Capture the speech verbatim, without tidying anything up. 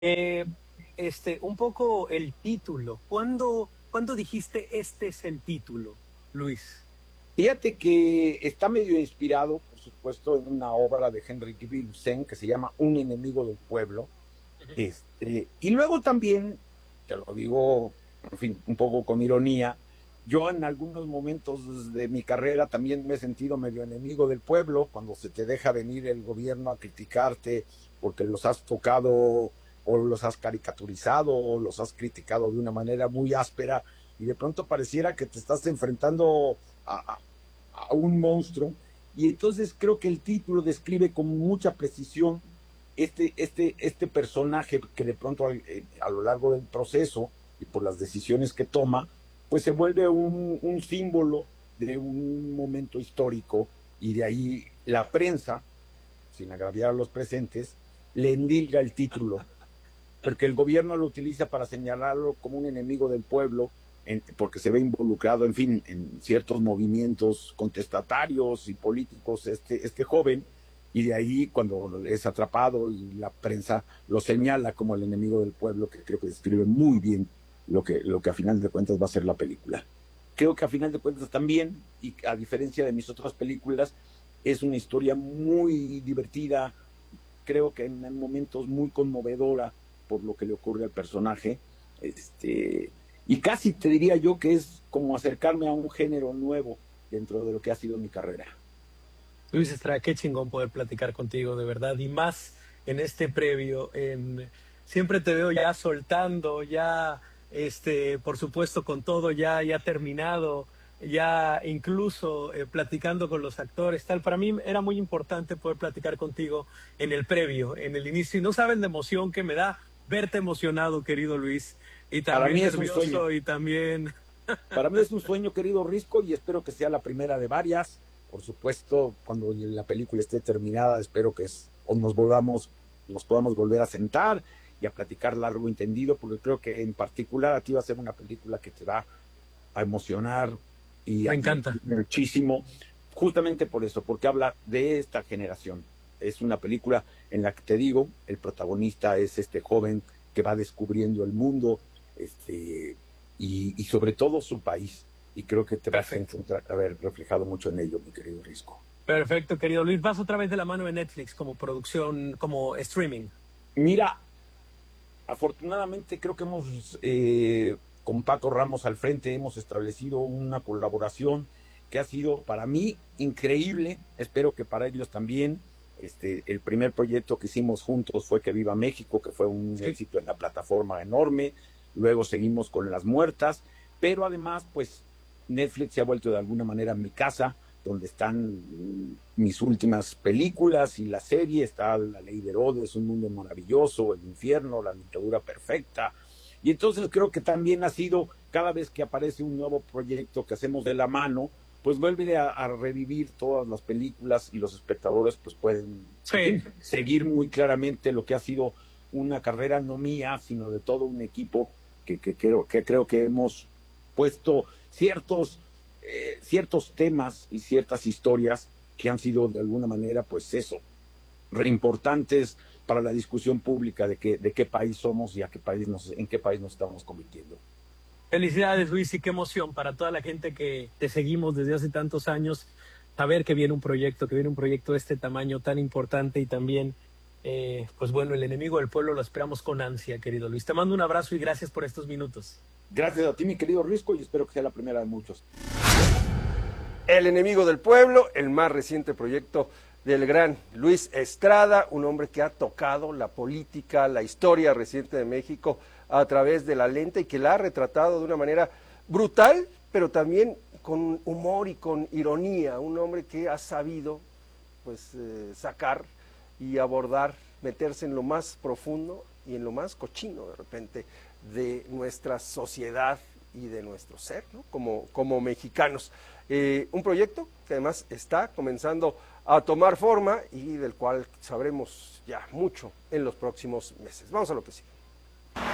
Eh, este, un poco el título. ¿Cuándo, ¿cuándo dijiste este es el título, Luis? Fíjate que está medio inspirado, por supuesto, en una obra de Henry Ibsen que se llama Un enemigo del pueblo. Este, y luego también, te lo digo, en fin, un poco con ironía, yo en algunos momentos de mi carrera también me he sentido medio enemigo del pueblo, cuando se te deja venir el gobierno a criticarte porque los has tocado o los has caricaturizado o los has criticado de una manera muy áspera y de pronto pareciera que te estás enfrentando a, a, a un monstruo. Y entonces creo que el título describe con mucha precisión este, este, este personaje que de pronto a, a lo largo del proceso y por las decisiones que toma, pues se vuelve un, un símbolo de un momento histórico y de ahí la prensa, sin agraviar a los presentes, le endilga el título, porque el gobierno lo utiliza para señalarlo como un enemigo del pueblo, en, porque se ve involucrado, en fin, en ciertos movimientos contestatarios y políticos este, este joven, y de ahí cuando es atrapado y la prensa lo señala como el enemigo del pueblo, que creo que describe muy bien lo que, lo que a final de cuentas va a ser la película. Creo que a final de cuentas también, y a diferencia de mis otras películas, es una historia muy divertida, creo que en momentos muy conmovedora por lo que le ocurre al personaje. Este, y casi te diría yo que es como acercarme a un género nuevo dentro de lo que ha sido mi carrera. Luis Estrada, qué chingón poder platicar contigo, de verdad. Y más en este previo. En, siempre te veo ya soltando, ya, este, por supuesto, con todo ya, ya terminado, ya incluso eh, platicando con los actores, tal. Para mí era muy importante poder platicar contigo en el previo, en el inicio. Y no saben la emoción que me da verte emocionado, querido Luis, y Para también mí es un sueño. nervioso, y también... Para mí es un sueño, querido Risco, y espero que sea la primera de varias. Por supuesto, cuando la película esté terminada, espero que es, o nos volvamos, nos podamos volver a sentar y a platicar largo y tendido, porque creo que en particular a ti va a ser una película que te va a emocionar y Me a divertir encanta. muchísimo, justamente por eso, porque habla de esta generación. Es una película en la que te digo, el protagonista es este joven que va descubriendo el mundo, este, y, y sobre todo su país. Y creo que te vas a Perfecto. encontrar, a ver, reflejado mucho en ello, mi querido Risco. Perfecto, querido Luis. Vas otra vez de la mano de Netflix como producción, como streaming. Mira, afortunadamente creo que hemos, eh, con Paco Ramos al frente, hemos establecido una colaboración que ha sido para mí increíble, espero que para ellos también. Este, el primer proyecto que hicimos juntos fue Que Viva México, que fue un Sí. éxito en la plataforma enorme, luego seguimos con Las Muertas, pero además pues Netflix se ha vuelto de alguna manera mi casa, donde están mis últimas películas y la serie, está La Ley de Herodes, Un Mundo Maravilloso, El Infierno, La Dictadura Perfecta. Y entonces creo que también ha sido, cada vez que aparece un nuevo proyecto que hacemos de la mano, pues vuelve a, a revivir todas las películas y los espectadores pues pueden, en Sí. fin, seguir muy claramente lo que ha sido una carrera no mía, sino de todo un equipo que, que, creo, que creo que hemos puesto ciertos eh, ciertos temas y ciertas historias que han sido de alguna manera, pues eso, re importantes para la discusión pública de, que, de qué país somos y a qué país nos, en qué país nos estamos convirtiendo. Felicidades, Luis, y qué emoción para toda la gente que te seguimos desde hace tantos años, saber que viene un proyecto, que viene un proyecto de este tamaño tan importante y también, eh, pues bueno, el enemigo del pueblo lo esperamos con ansia, querido Luis. Te mando un abrazo y gracias por estos minutos. Gracias a ti, mi querido Risco, y espero que sea la primera de muchos. El enemigo del pueblo, el más reciente proyecto del gran Luis Estrada, un hombre que ha tocado la política, la historia reciente de México a través de la lente y que la ha retratado de una manera brutal, pero también con humor y con ironía, un hombre que ha sabido pues eh, sacar y abordar, meterse en lo más profundo y en lo más cochino de repente de nuestra sociedad y de nuestro ser, ¿no? como, como mexicanos. Eh, un proyecto que además está comenzando a tomar forma y del cual sabremos ya mucho en los próximos meses. Vamos a lo que sigue.